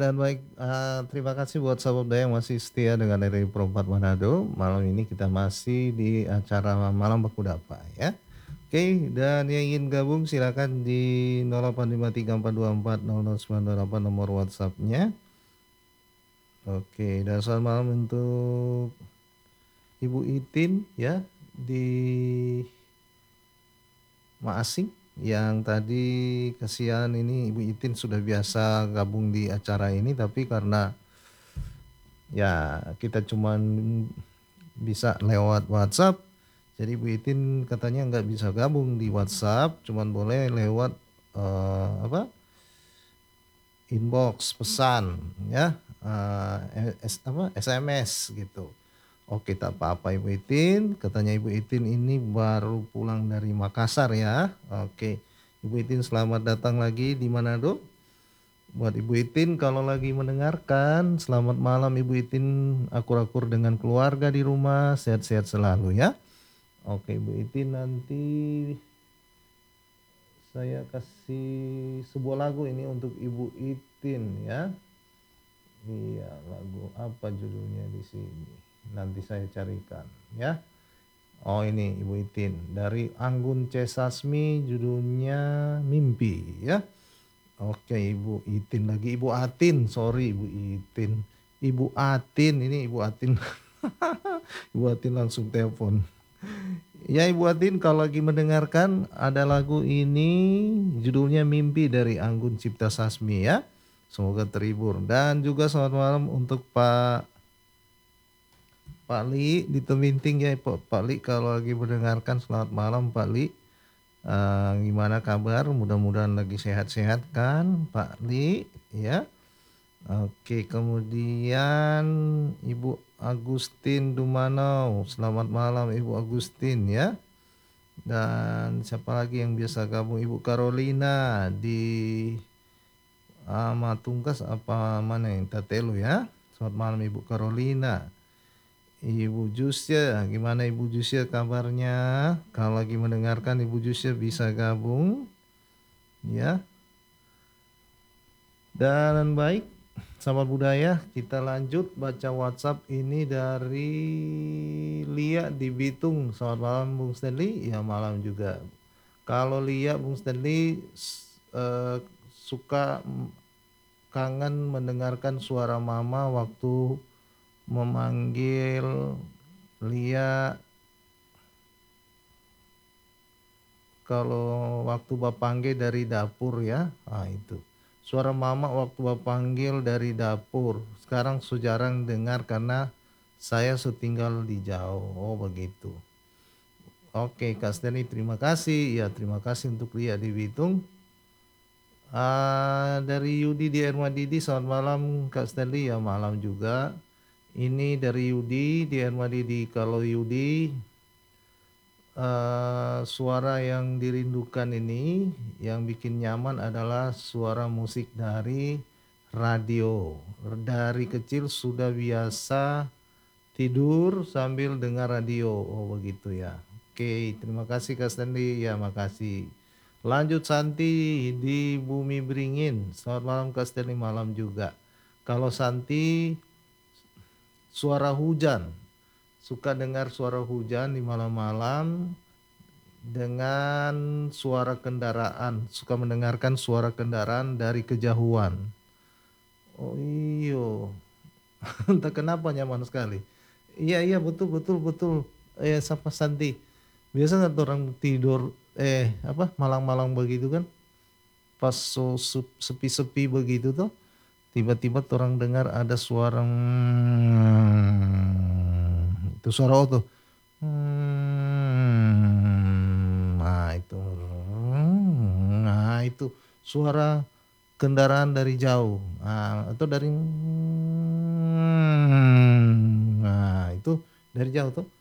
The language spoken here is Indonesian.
dan baik, terima kasih buat sahabat budaya yang masih setia dengan RRI Pro 4 Manado. Malam ini kita masih di acara Malam Baku Dapa ya. Oke, dan yang ingin gabung silakan di 085342400928 nomor WhatsApp-nya. Oke, dan selamat malam untuk Ibu Itin ya di Maasing yang tadi kesian ini Ibu Itin sudah biasa gabung di acara ini tapi karena ya kita cuman bisa lewat WhatsApp. Jadi Bu Itin katanya nggak bisa gabung di WhatsApp, cuman boleh lewat apa inbox pesan ya, SMS gitu. Oke, tak apa-apa Ibu Itin, katanya Ibu Itin ini baru pulang dari Makassar ya. Oke, Ibu Itin selamat datang lagi di Manado. Buat Ibu Itin kalau lagi mendengarkan, selamat malam Ibu Itin, akur-akur dengan keluarga di rumah, sehat-sehat selalu ya. Oke Ibu Itin, nanti saya kasih sebuah lagu ini untuk Ibu Itin ya. Iya, lagu apa judulnya di sini? Nanti saya carikan ya. Oh ini Ibu Itin dari Anggun C. Sasmi, judulnya Mimpi ya. Oke Ibu Itin lagi, Ibu Atin, sorry Ibu Itin. Ibu Atin, ini Ibu Atin. Ibu Atin langsung telepon. Ya Ibu Atin kalau lagi mendengarkan ada lagu ini judulnya Mimpi dari Anggun Cipta Sasmi ya. Semoga terhibur. Dan juga selamat malam untuk Pak Li di Teminting ya Pak Li kalau lagi mendengarkan, selamat malam Pak Li. Gimana kabar? Mudah-mudahan lagi sehat-sehat kan Pak Li ya. Oke, kemudian Ibu Agustin Dumanau. Selamat malam Ibu Agustin ya. Dan siapa lagi yang biasa gabung? Ibu Carolina di Matungkas apa mana yang Tatelo ya. Selamat malam Ibu Carolina. Ibu Jusya, gimana Ibu Jusya kabarnya? Kalau lagi mendengarkan Ibu Jusya bisa gabung ya. Dan baik, sahabat budaya, kita lanjut baca WhatsApp ini dari Lia di Bitung. Selamat malam Bung Stanley, ya malam juga. Kalau Lia Bung Stanley eh, suka kangen mendengarkan suara mama waktu memanggil Lia kalau waktu bapangge dari dapur ya. Ah itu. Suara mama waktu bapanggil dari dapur. Sekarang jarang dengar karena saya setinggal di jauh. Oh begitu. Oke Kak Steni terima kasih. Ya terima kasih untuk Lia di Bitung. Dari Yudi di Ermadidi, selamat malam Kak Stanley ya malam juga. Ini dari Yudi di Ermadidi. Kalau Yudi suara yang dirindukan ini yang bikin nyaman adalah suara musik dari radio. Dari kecil sudah biasa tidur sambil dengar radio. Oh begitu ya. Oke, terima kasih Kak Stanley. Ya makasih. Lanjut Santi di Bumi Beringin. Selamat malam Kak Stanley, malam juga. Kalau Santi suara hujan. Suka dengar suara hujan di malam-malam dengan suara kendaraan, suka mendengarkan suara kendaraan dari kejauhan. Oh iyo, entah kenapa nyaman sekali. Iya iya betul betul betul. Sapa Santi. Biasa nggak tuh orang tidur apa malang-malang begitu kan? Pas sepi-sepi begitu tuh, tiba-tiba orang dengar ada suara itu suara tuh. Nah itu suara kendaraan dari jauh, atau dari, nah itu dari jauh tuh.